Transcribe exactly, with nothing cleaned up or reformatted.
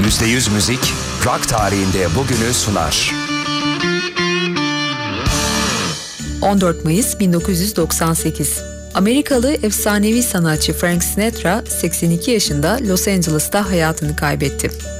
yüzde yüz müzik, rock tarihinde bugünü sunar. on dört Mayıs bin dokuz yüz doksan sekiz. Amerikalı efsanevi sanatçı Frank Sinatra seksen iki yaşında Los Angeles'ta hayatını kaybetti.